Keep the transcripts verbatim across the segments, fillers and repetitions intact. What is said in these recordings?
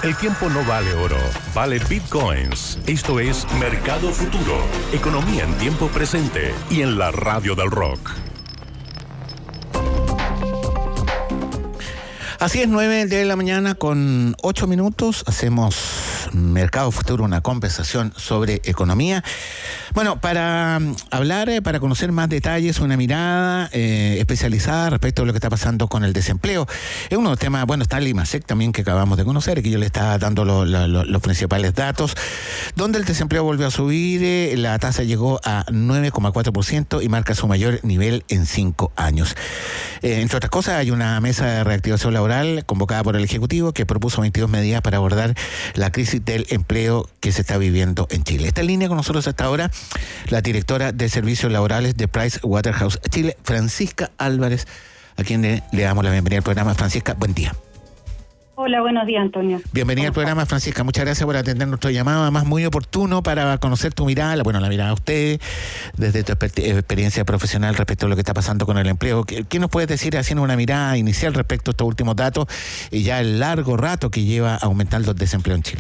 El tiempo no vale oro, vale bitcoins. Esto es Mercado Futuro, economía en tiempo presente y en la radio del rock. Así es, nueve de la mañana con ocho minutos. Hacemos Mercado Futuro, una conversación sobre economía. Bueno, para hablar, eh, para conocer más detalles, una mirada eh, especializada respecto a lo que está pasando con el desempleo. Es uno de los temas, bueno, está el IMASEC también que acabamos de conocer, que yo le estaba dando lo, lo, lo, los principales datos, donde el desempleo volvió a subir, eh, la tasa llegó a nueve coma cuatro por ciento y marca su mayor nivel en cinco años. Eh, entre otras cosas, hay una mesa de reactivación laboral convocada por el Ejecutivo que propuso veintidós medidas para abordar la crisis del empleo que se está viviendo en Chile. Está en línea con nosotros hasta ahora la directora de Servicios Laborales de Pricewaterhouse Chile, Francisca Álvarez, a quien le, le damos la bienvenida al programa. Francisca, buen día. Hola, buenos días, Antonio. Bienvenida al programa, Francisca. Muchas gracias por atender nuestro llamado, además muy oportuno para conocer tu mirada, bueno, la mirada de usted, desde tu exper- experiencia profesional respecto a lo que está pasando con el empleo. ¿Qué, qué nos puedes decir haciendo una mirada inicial respecto a estos últimos datos y ya el largo rato que lleva aumentando el desempleo en Chile?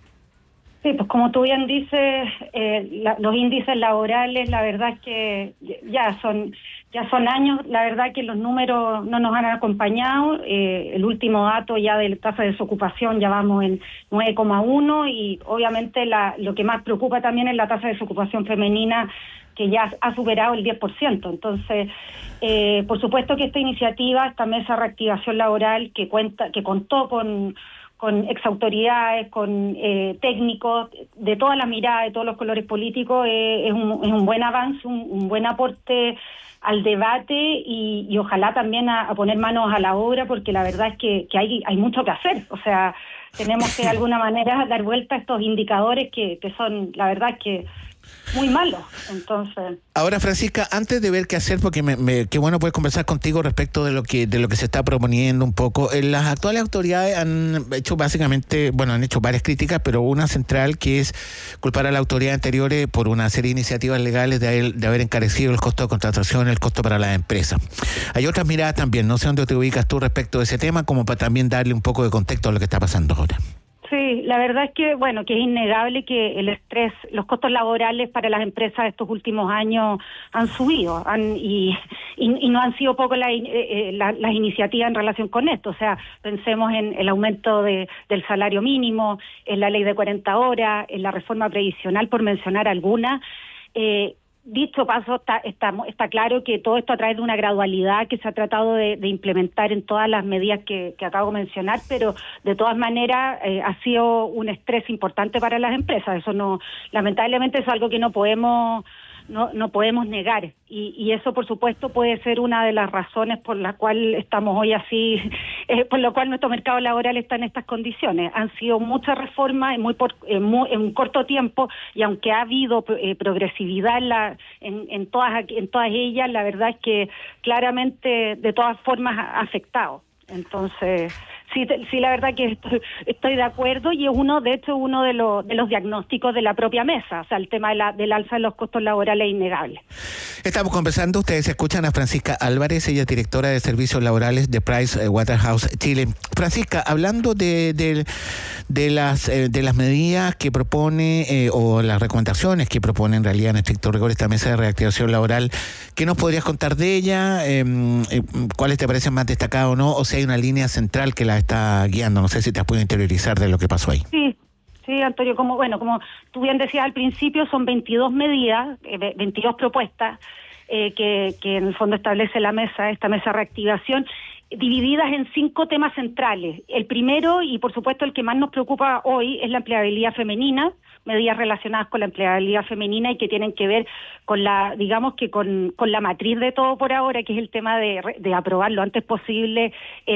Sí, pues como tú bien dices, eh, la, los índices laborales, la verdad es que ya son ya son años, la verdad que los números no nos han acompañado. Eh, el último dato ya de la tasa de desocupación ya vamos en nueve coma uno y obviamente la, lo que más preocupa también es la tasa de desocupación femenina, que ya ha superado el diez por ciento. Entonces, eh, por supuesto que esta iniciativa, esta mesa de reactivación laboral que cuenta, que contó con con exautoridades, con eh, técnicos, de todas las miradas, de todos los colores políticos, eh, es, un, es un buen avance, un, un buen aporte al debate y, y ojalá también a, a poner manos a la obra, porque la verdad es que, que hay, hay mucho que hacer. O sea, tenemos que de alguna manera dar vuelta a estos indicadores que, que son, la verdad es que muy malos. Entonces, ahora, Francisca, antes de ver qué hacer, porque me, me, qué bueno poder conversar contigo respecto de lo que de lo que se está proponiendo un poco. Eh, las actuales autoridades han hecho básicamente, bueno, han hecho varias críticas, pero una central que es culpar a las autoridades anteriores por una serie de iniciativas legales de haber, de haber encarecido el costo de contratación, el costo para las empresas. Hay otras miradas también, no sé dónde te ubicas tú respecto de ese tema, como para también darle un poco de contexto a lo que está pasando ahora. sí, la verdad es que, bueno, que es innegable que el estrés, los costos laborales para las empresas estos últimos años han subido han, y, y, y no han sido poco la, eh, la, las iniciativas en relación con esto. O sea, pensemos en el aumento de, del salario mínimo, en la ley de cuarenta horas, en la reforma previsional, por mencionar algunas. Eh, Dicho paso, está, está, está claro que todo esto a través de una gradualidad que se ha tratado de, de implementar en todas las medidas que, que acabo de mencionar, pero de todas maneras eh, ha sido un estrés importante para las empresas. Eso no, lamentablemente es algo que no podemos no no podemos negar y, y eso por supuesto puede ser una de las razones por la cual estamos hoy así, eh, por lo cual nuestro mercado laboral está en estas condiciones. Han sido muchas reformas en muy, por, en, muy en un corto tiempo y aunque ha habido eh, progresividad en, la, en, en todas en todas ellas, la verdad es que claramente de todas formas ha afectado. Entonces, sí, sí, la verdad que estoy, estoy de acuerdo y es uno, de hecho, uno de los de los diagnósticos de la propia mesa, o sea, el tema de la, del alza de los costos laborales es innegable. Estamos conversando, ustedes escuchan a Francisca Álvarez, ella es directora de Servicios Laborales de Pricewaterhouse Chile. Francisca, hablando de de, de las eh, de las medidas que propone eh, o las recomendaciones que propone en realidad en estricto rigor esta mesa de reactivación laboral, ¿qué nos podrías contar de ella? Eh, eh, ¿Cuáles te parecen más destacadas o no? O si hay una línea central que la está guiando, no sé si te has podido interiorizar de lo que pasó ahí. Sí, sí, Antonio, como bueno, como tú bien decías al principio, son veintidós medidas, eh, veintidós propuestas eh, que, que en el fondo establece la mesa, esta mesa de reactivación, divididas en cinco temas centrales. El primero, y por supuesto el que más nos preocupa hoy, es la empleabilidad femenina, medidas relacionadas con la empleabilidad femenina y que tienen que ver con la, digamos que con, con la matriz de todo por ahora, que es el tema de, de aprobar lo antes posible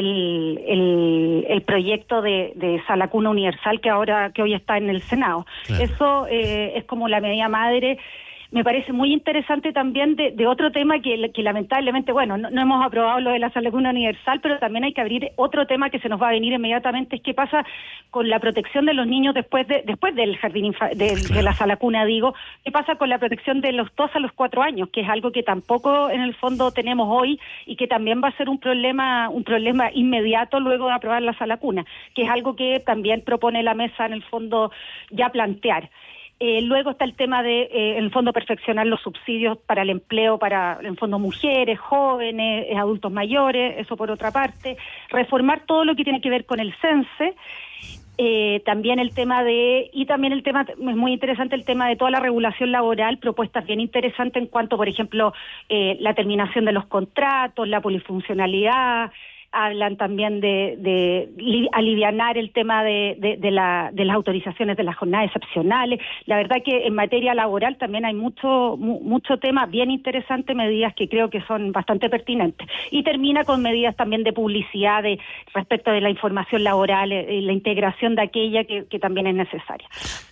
el, el, el proyecto de, de Sala Cuna Universal que ahora, que hoy está en el Senado. Claro. Eso eh, es como la medida madre. me parece muy interesante también de, de otro tema que, que lamentablemente, bueno, no, no hemos aprobado lo de la sala cuna universal, pero también hay que abrir otro tema que se nos va a venir inmediatamente, es qué pasa con la protección de los niños después de después del jardín infa- de, de la sala cuna, digo, qué pasa con la protección de los dos a los cuatro años, que es algo que tampoco en el fondo tenemos hoy y que también va a ser un problema un problema inmediato luego de aprobar la sala cuna, que es algo que también propone la mesa en el fondo ya plantear. Eh, luego está el tema de, eh, en el fondo, perfeccionar los subsidios para el empleo, para, en el fondo, mujeres, jóvenes, eh, adultos mayores, eso por otra parte. Reformar todo lo que tiene que ver con el cense. Eh, también el tema de, y también el tema, es muy interesante el tema de toda la regulación laboral, propuestas bien interesantes en cuanto, por ejemplo, eh, la terminación de los contratos, la polifuncionalidad. Hablan también de, de li, alivianar el tema de, de, de, la, de las autorizaciones de las jornadas excepcionales. La verdad que en materia laboral también hay mucho mu, mucho tema bien interesante, medidas que creo que son bastante pertinentes. Y termina con medidas también de publicidad de, respecto de la información laboral, eh, la integración de aquella que, que también es necesaria.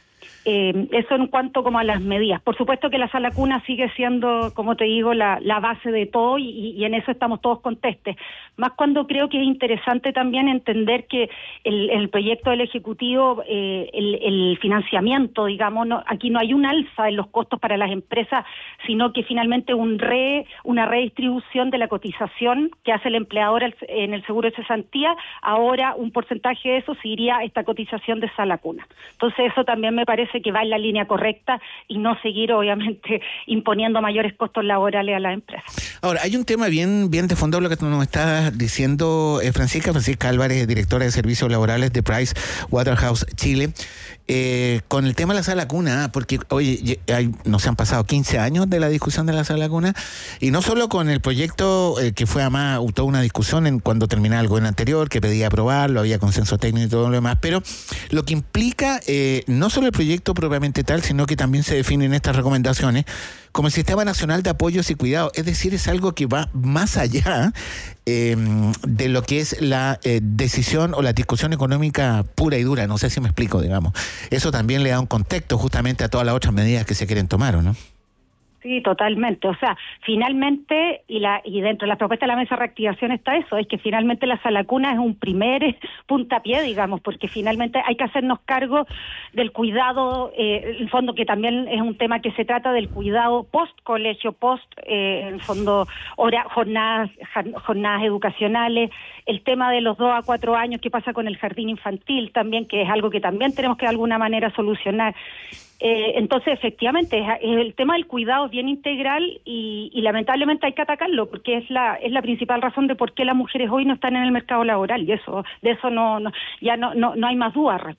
Eh, eso en cuanto como a las medidas. Por supuesto que la sala cuna sigue siendo, como te digo, la, la base de todo y, y en eso estamos todos contestes. Más cuando creo que es interesante también entender que el, el proyecto del Ejecutivo, eh, el, el financiamiento, digamos, no, aquí no hay un alza en los costos para las empresas, sino que finalmente un re, una redistribución de la cotización que hace el empleador en el seguro de cesantía. Ahora un porcentaje de eso se iría a esta cotización de sala cuna. Entonces eso también me parece que va en la línea correcta y no seguir, obviamente, imponiendo mayores costos laborales a las empresas. Ahora, hay un tema bien bien de fondo, lo que nos está diciendo eh, Francisca, Francisca Álvarez, directora de Servicios Laborales de Price Waterhouse Chile, eh, con el tema de la sala cuna, porque, oye, hay, nos han pasado quince años de la discusión de la sala cuna, y no solo con el proyecto eh, que fue además toda una discusión en cuando terminaba el gobierno anterior, que pedía aprobarlo, había consenso técnico y todo lo demás, pero lo que implica eh, no solo el proyecto propiamente tal, sino que también se definen estas recomendaciones como el Sistema Nacional de Apoyos y Cuidados. Es decir, es algo que va más allá eh, de lo que es la eh, decisión o la discusión económica pura y dura. No sé si me explico, digamos. Eso también le da un contexto justamente a todas las otras medidas que se quieren tomar, ¿o no? Sí, totalmente. O sea, finalmente, y la y dentro de la propuesta de la mesa de reactivación está eso, es que finalmente la sala cuna es un primer puntapié, digamos, porque finalmente hay que hacernos cargo del cuidado, eh, en el fondo que también es un tema que se trata del cuidado post-colegio, post, eh, en el fondo, hora, jornadas, jornadas educacionales, el tema de los dos a cuatro años, qué pasa con el jardín infantil también, que es algo que también tenemos que de alguna manera solucionar. Eh, entonces, efectivamente, es, es el tema del cuidado es bien integral y, y lamentablemente hay que atacarlo porque es la es la principal razón de por qué las mujeres hoy no están en el mercado laboral y eso de eso no, no ya no, no no hay más duda.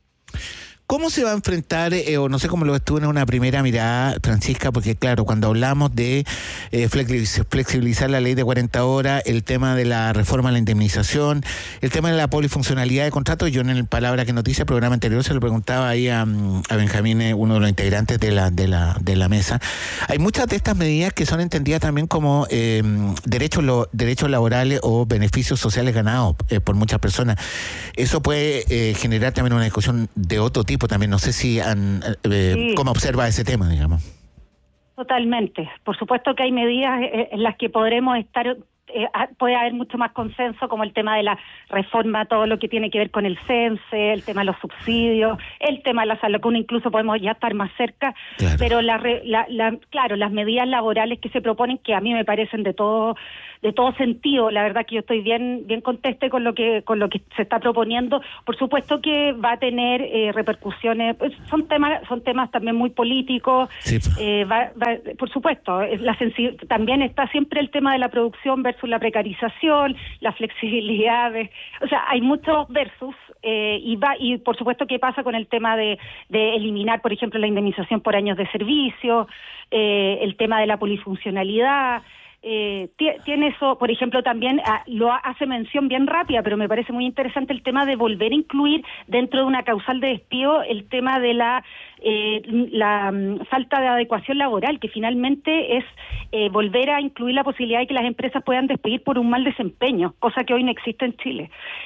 ¿Cómo se va a enfrentar, eh, o no sé cómo lo estuvo en una primera mirada, Francisca? Porque claro, cuando hablamos de eh, flexibilizar la ley de cuarenta horas, el tema de la reforma a la indemnización, el tema de la polifuncionalidad de contratos, yo en el Palabra que Noticia, el programa anterior, se lo preguntaba ahí a, a Benjamín, uno de los integrantes de la, de la, de la mesa. Hay muchas de estas medidas que son entendidas también como eh, derechos, lo, derechos laborales o beneficios sociales ganados eh, por muchas personas. Eso puede eh, generar también una discusión de otro tipo. También no sé si han, eh, sí. ¿Cómo observa ese tema, digamos? Totalmente. Por supuesto que hay medidas en las que podremos estar, eh, puede haber mucho más consenso, como el tema de la reforma, todo lo que tiene que ver con el cense, el tema de los subsidios, el tema de la sala cuna, incluso podemos ya estar más cerca, claro. Pero la, la, la, claro, las medidas laborales que se proponen, que a mí me parecen de todo de todo sentido, la verdad que yo estoy bien bien conteste con lo que con lo que se está proponiendo. Por supuesto que va a tener eh, repercusiones, pues son temas son temas también muy políticos, sí. eh, va, va, por supuesto, la sensi- también está siempre el tema de la producción versus la precarización, la flexibilidad, de, o sea, hay muchos versus eh, y va y por supuesto que pasa con el tema de, de eliminar, por ejemplo, la indemnización por años de servicio, eh, el tema de la polifuncionalidad. Eh, tiene eso, por ejemplo, también ah, lo hace mención bien rápida, pero me parece muy interesante el tema de volver a incluir dentro de una causal de despido el tema de la eh, la um, falta de adecuación laboral, que finalmente es eh, volver a incluir la posibilidad de que las empresas puedan despedir por un mal desempeño, cosa que hoy no existe en Chile.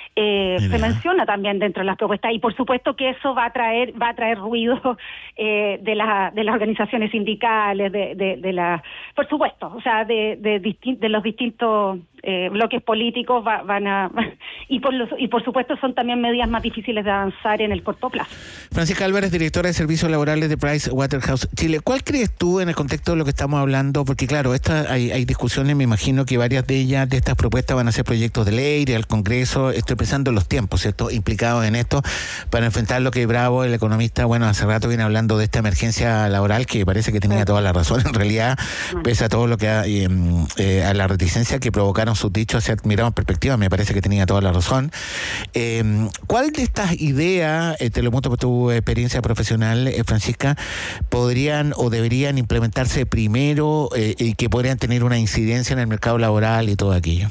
eh, se menciona también dentro de las propuestas, y por supuesto que eso va a traer va a traer ruido eh, de, la, de las organizaciones sindicales, de, de, de la, por supuesto, o sea, de, de, distin- de los distintos eh, bloques políticos va, van a y por los, y por supuesto son también medidas más difíciles de avanzar en el corto plazo. Francisca Álvarez, directora de Servicios Laborales de Pricewaterhouse Chile. ¿Cuál crees tú en el contexto de lo que estamos hablando? Porque claro, esta, hay, hay discusiones, me imagino que varias de ellas, de estas propuestas van a ser proyectos de ley, ir al Congreso. Estoy pensando en los tiempos, ¿cierto?, implicados en esto, para enfrentar lo que Bravo, el economista, bueno, hace rato viene hablando de esta emergencia laboral, que parece que tenía toda la razón, en realidad, pese a todo lo que ha, eh, eh, a la reticencia que provocaron sus dichos, se ha mirado en perspectiva, me parece que tenía toda la razón. Eh, ¿Cuál de estas ideas, eh, te lo muestro por tu experiencia profesional, eh, Francisca, podrían o deberían implementarse primero eh, y que podrían tener una incidencia en el mercado laboral y todo aquello?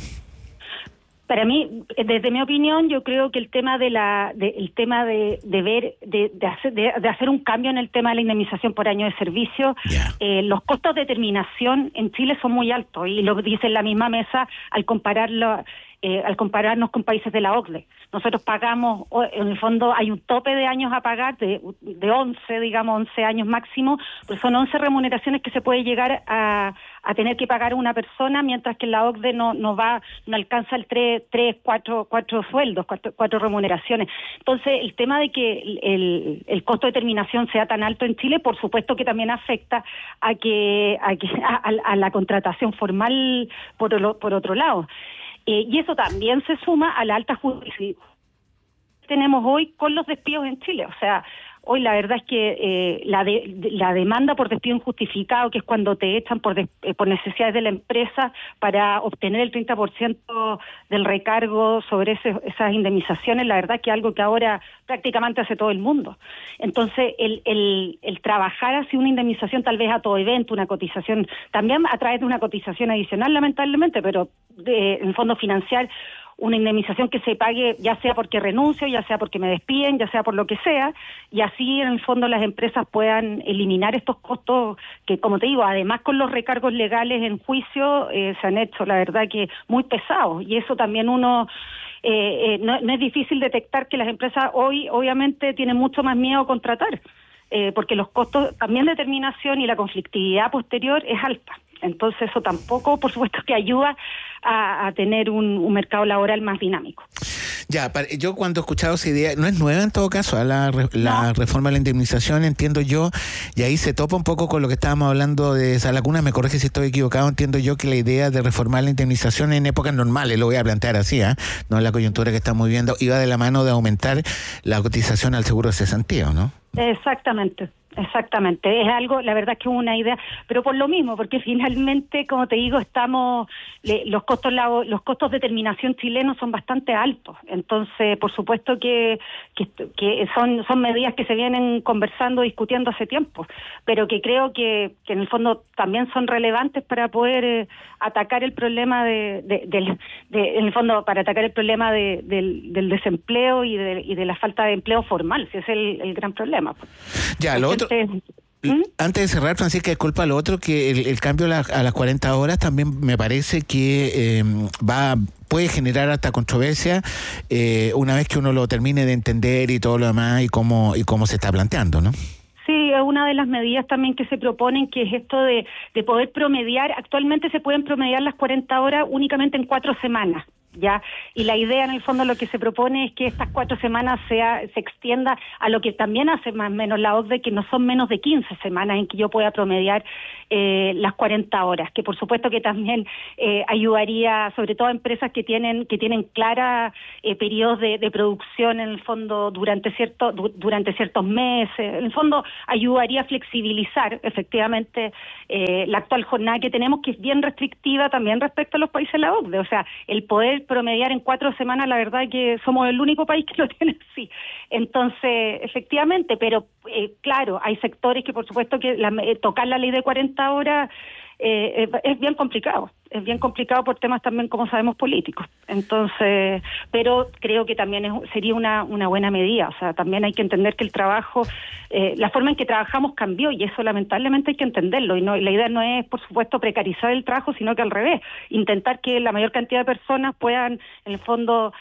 Para mí, desde mi opinión, yo creo que el tema de la, de, el tema de, de ver, de, de hacer, de, de hacer un cambio en el tema de la indemnización por año de servicio, yeah. eh, los costos de terminación en Chile son muy altos, y lo dice en la misma mesa al compararlo. Eh, al compararnos con países de la O C D E. Nosotros pagamos, en el fondo hay un tope de años a pagar, de, de once, digamos, once años máximo, pero son once remuneraciones que se puede llegar a, a tener que pagar una persona, mientras que en la O C D E no, no va, no alcanza el tres, tres, cuatro, cuatro sueldos, cuatro, cuatro remuneraciones. Entonces, el tema de que el, el, el costo de terminación sea tan alto en Chile, por supuesto que también afecta a que a, que, a, a la contratación formal por, lo, por otro lado. Eh, y eso también se suma a la alta justicia que tenemos hoy con los despidos en Chile. O sea, hoy la verdad es que eh, la, de, de, la demanda por despido injustificado, que es cuando te echan por, de, eh, por necesidades de la empresa para obtener el treinta por ciento del recargo sobre ese, esas indemnizaciones, la verdad es que es algo que ahora prácticamente hace todo el mundo. Entonces, el, el, el trabajar hacia una indemnización tal vez a todo evento, una cotización, también a través de una cotización adicional, lamentablemente, pero de, en fondo financiar una indemnización que se pague, ya sea porque renuncio, ya sea porque me despiden, ya sea por lo que sea, y así en el fondo las empresas puedan eliminar estos costos que, como te digo, además con los recargos legales en juicio eh, se han hecho, la verdad, que muy pesados, y eso también uno eh, eh, no, no es difícil detectar que las empresas hoy obviamente tienen mucho más miedo a contratar, eh, porque los costos también de terminación y la conflictividad posterior es alta. Entonces eso tampoco, por supuesto, que ayuda a, a tener un, un mercado laboral más dinámico. Ya, yo cuando he escuchado esa idea, no es nueva en todo caso, la, la no. reforma de la indemnización, entiendo yo, y ahí se topa un poco con lo que estábamos hablando de Sala Cuna, me corrige si estoy equivocado, entiendo yo que la idea de reformar la indemnización en épocas normales, lo voy a plantear así, ¿eh? no en la coyuntura que estamos viviendo, iba de la mano de aumentar la cotización al seguro de cesantía, ¿no? Exactamente. Exactamente, es algo, la verdad es que es una idea, pero por lo mismo, porque finalmente, como te digo, estamos, le, los costos los costos de terminación chilenos son bastante altos, entonces, por supuesto que, que, que son, son medidas que se vienen conversando, discutiendo hace tiempo, pero que creo que, que en el fondo también son relevantes para poder eh, atacar el problema de, de, de, de, en el fondo, para atacar el problema de, del, del desempleo y de, y de la falta de empleo formal, ese es el, el gran problema. Ya, lo otro... ¿Mm? Antes de cerrar, Francisca, disculpa, lo otro, que el, el cambio a, la, a las cuarenta horas también me parece que eh, va puede generar hasta controversia eh, una vez que uno lo termine de entender y todo lo demás y cómo, y cómo se está planteando, ¿no? Sí, es una de las medidas también que se proponen, que es esto de, de poder promediar. Actualmente se pueden promediar las cuarenta horas únicamente en cuatro semanas. Ya, y la idea en el fondo lo que se propone es que estas cuatro semanas sea, se extienda a lo que también hace más o menos la O C D E, que no son menos de quince semanas en que yo pueda promediar eh, las cuarenta horas, que por supuesto que también eh, ayudaría, sobre todo a empresas que tienen que tienen clara eh, periodos de, de producción en el fondo durante cierto du, durante ciertos meses, en el fondo ayudaría a flexibilizar efectivamente eh, la actual jornada que tenemos, que es bien restrictiva también respecto a los países de la O C D E, o sea, el poder promediar en cuatro semanas, la verdad que somos el único país que lo tiene así. Entonces, efectivamente, pero eh, claro, hay sectores que por supuesto que la, eh, tocar la ley de cuarenta horas eh, es, es bien complicado, es bien complicado por temas también, como sabemos, políticos. Entonces, pero creo que también es, sería una, una buena medida, o sea, también hay que entender que el trabajo, eh, la forma en que trabajamos cambió y eso lamentablemente hay que entenderlo y no, y la idea no es, por supuesto, precarizar el trabajo, sino que al revés, intentar que la mayor cantidad de personas puedan, en el fondo,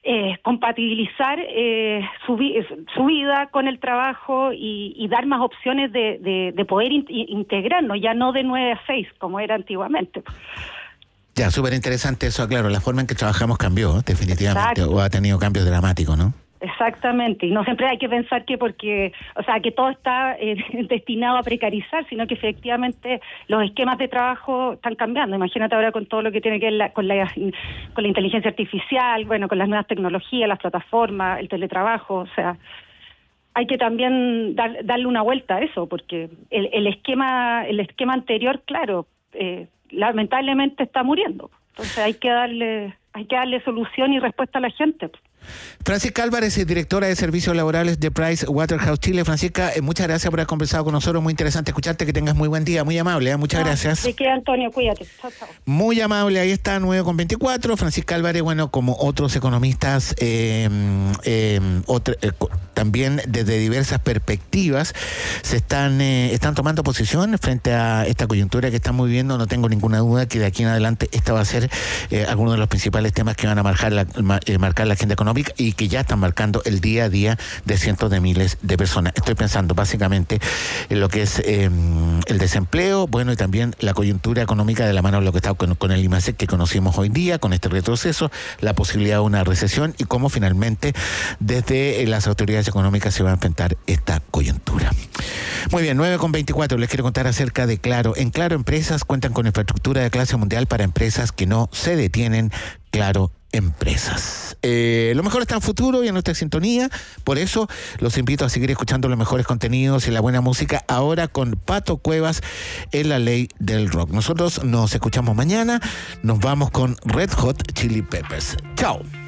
eh, compatibilizar eh, su, vi su vida con el trabajo y, y dar más opciones de, de, de poder in integrarnos, ya no de nueve a seis como era antiguamente. Ya, súper interesante eso, claro, la forma en que trabajamos cambió, ¿eh? definitivamente, Exacto. o ha tenido cambios dramáticos, ¿no? Exactamente, y no siempre hay que pensar que porque, o sea, que todo está eh, destinado a precarizar, sino que efectivamente los esquemas de trabajo están cambiando. Imagínate ahora con todo lo que tiene que ver la, con, la, con la inteligencia artificial, bueno, con las nuevas tecnologías, las plataformas, el teletrabajo, o sea, hay que también dar, darle una vuelta a eso, porque el, el esquema, el esquema anterior, claro, eh, lamentablemente está muriendo. Entonces hay que darle, hay que darle solución y respuesta a la gente. Francisca Álvarez, directora de Servicios Laborales de Price Waterhouse Chile. Francisca, eh, muchas gracias por haber conversado con nosotros. Muy interesante escucharte, que tengas muy buen día, muy amable. ¿eh? Muchas no, gracias. De qué, Antonio, cuídate. Chao, chao. Muy amable, ahí está, nueve con veinticuatro. Francisca Álvarez, bueno, como otros economistas, eh, eh, otro, eh, también desde diversas perspectivas, se están, eh, están tomando posición frente a esta coyuntura que estamos viviendo. No tengo ninguna duda que de aquí en adelante esta va a ser eh, alguno de los principales temas que van a marcar la, eh, marcar la agenda económica y que ya están marcando el día a día de cientos de miles de personas. Estoy pensando básicamente en lo que es eh, el desempleo, bueno, y también la coyuntura económica de la mano de lo que está con, con el IMASEC que conocimos hoy día, con este retroceso, la posibilidad de una recesión y cómo finalmente desde las autoridades económicas se va a enfrentar esta coyuntura. Muy bien, nueve con veinticuatro, les quiero contar acerca de Claro. En Claro Empresas cuentan con infraestructura de clase mundial para empresas que no se detienen. Claro Empresas. Eh, lo mejor está en futuro y en nuestra sintonía, por eso los invito a seguir escuchando los mejores contenidos y la buena música ahora con Pato Cuevas en La Ley del Rock. Nosotros nos escuchamos mañana, nos vamos con Red Hot Chili Peppers. Chao.